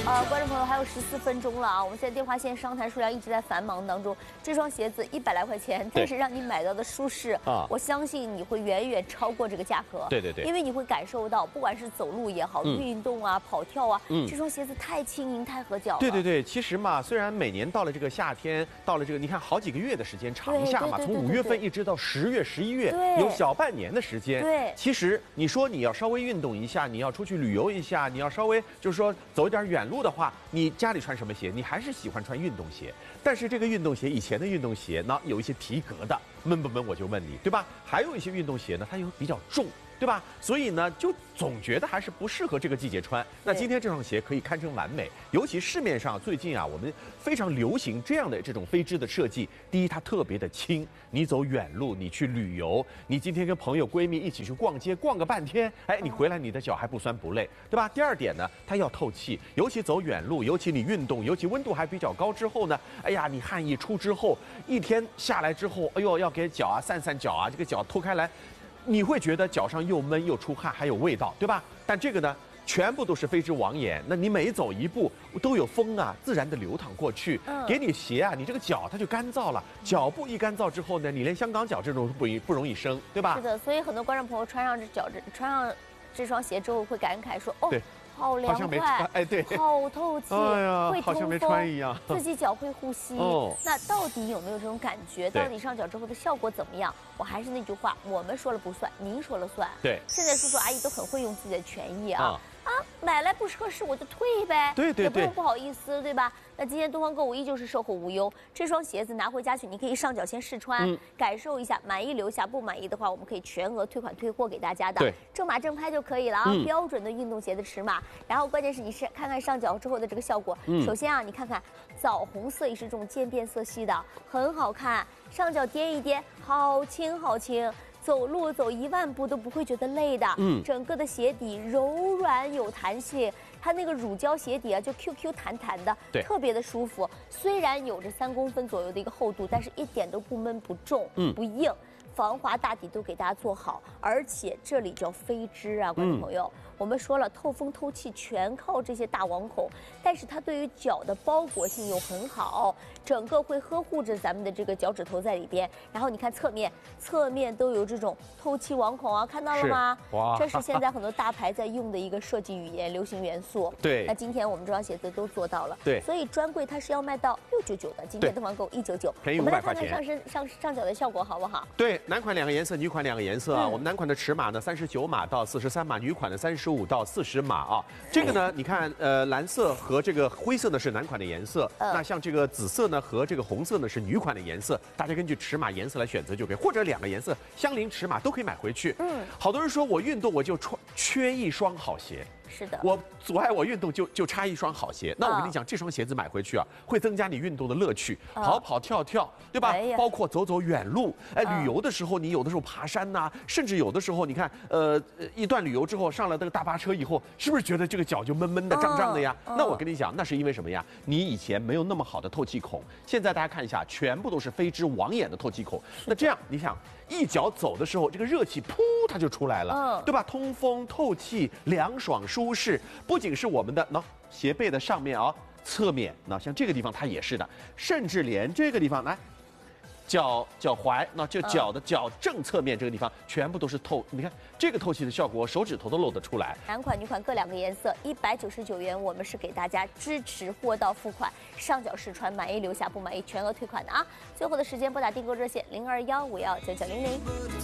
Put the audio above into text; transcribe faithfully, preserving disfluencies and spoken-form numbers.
呃，观众朋友还有十四分钟了啊！我们现在电话线商谈数量一直在繁忙当中。这双鞋子一百来块钱，但是让你买到的舒适啊，我相信你会远远超过这个价格。 对对对， 因为你会感受到，不管是走路也好，嗯、运动啊、跑跳啊，嗯、这双鞋子太轻盈、太合脚了。 对对对，其实嘛，虽然每年到了这个夏天，到了这个你看好几个月的时间，长夏嘛，从五月份一直到十月、十一月，有小半年的时间。 对， 其实你说你要稍微运动一下，你要出去旅游一下，你要稍微就是说走一点远路的话，你家里穿什么鞋？你还是喜欢穿运动鞋。但是这个运动鞋，以前的运动鞋呢，有一些皮革的，闷不闷我就问你，对吧？还有一些运动鞋呢，它又比较重。对吧？所以呢，就总觉得还是不适合这个季节穿。那今天这双鞋可以堪称完美，尤其市面上最近啊，我们非常流行这样的这种飞织的设计。第一，它特别的轻，你走远路，你去旅游，你今天跟朋友闺蜜一起去逛街，逛个半天，哎，你回来你的脚还不酸不累，对吧？第二点呢，它要透气，尤其走远路，尤其你运动，尤其温度还比较高之后呢，哎呀，你汗一出之后，一天下来之后，哎呦，要给脚啊散散脚啊，这个脚脱开来。你会觉得脚上又闷又出汗，还有味道，对吧？但这个呢，全部都是飞织网眼。那你每走一步都有风啊，自然的流淌过去，嗯、给你鞋啊，你这个脚它就干燥了。脚部一干燥之后呢，你连香港脚这种不不容易生，对吧？ 是的，所以很多观众朋友穿上这脚这穿上这双鞋之后会感慨说，哦。好凉快， 哎，对， 好透气， 哎呀， 会通风， 好像没穿一样， 自己脚会呼吸。哦，那到底有没有这种感觉？到底上脚之后的效果怎么样？我还是那句话，我们说了不算，您说了算。 对， 现在叔叔阿姨都很会用自己的权益啊。啊，买来不合适我就退呗， 对对对， 也不用不好意思，对吧？那今天东方购物依旧是售后无忧，这双鞋子拿回家去，你可以上脚先试穿，嗯、感受一下，满意留下，不满意的话，我们可以全额退款退货给大家的， 对， 正码正拍就可以了啊，嗯、标准的运动鞋的尺码。然后关键是你是看看上脚之后的这个效果，嗯、首先啊，你看看枣红色也是这种渐变色系的，很好看，上脚掂一掂，好轻好轻。走路走一万步都不会觉得累的，嗯，整个的鞋底柔软有弹性，它那个乳胶鞋底啊，就 Q Q 弹弹的， 对， 特别的舒服。虽然有着三公分左右的一个厚度，但是一点都不闷不重，嗯，不硬，防滑大底都给大家做好，而且这里叫飞织啊，观众朋友。嗯，我们说了，透风透气全靠这些大网孔，但是它对于脚的包裹性又很好，整个会呵护着咱们的这个脚趾头在里边。然后你看侧面，侧面都有这种透气网孔啊，看到了吗？哇，这是现在很多大牌在用的一个设计语言、流行元素。 对， 那今天我们这双鞋子都做到了。 对， 所以专柜它是要卖到六九九的，今天东方购一九九， 便宜五百块钱。 我们来看看上身上上脚的效果好不好？ 对，男款两个颜色，女款两个颜色啊。嗯、我们男款的尺码呢三十九码到四十三码，女款的三十五到四十码啊。这个呢，你看，呃，蓝色和这个灰色呢是男款的颜色，嗯、那像这个紫色呢和这个红色呢是女款的颜色，大家根据尺码颜色来选择就可以，或者两个颜色相邻尺码都可以买回去。嗯，好多人说我运动我就穿缺一双好鞋。 是的， 我阻碍我运动就就差一双好鞋。那我跟你讲，这双鞋子买回去啊，会增加你运动的乐趣，跑跑跳跳，对吧？包括走走远路，哎，旅游的时候，你有的时候爬山呐，甚至有的时候，你看，呃，一段旅游之后上了那个大巴车以后，是不是觉得这个脚就闷闷的、胀胀的呀？那我跟你讲，那是因为什么呀？你以前没有那么好的透气孔，现在大家看一下，全部都是飞织网眼的透气孔。那这样，你想，一脚走的时候，这个热气噗它就出来了，对吧？通风透气，凉爽舒适，不仅是我们的那鞋背的上面啊，侧面那像这个地方它也是的，甚至连这个地方来。脚脚踝，那就脚的脚正侧面这个地方，全部都是透。你看这个透气的效果，手指头都露得出来。 男款、女款各两个颜色，一百九十九元，我们是给大家支持货到付款，上脚试穿，满意留下，不满意全额退款的啊！最后的时间拨打订购热线零二幺五幺九九零零。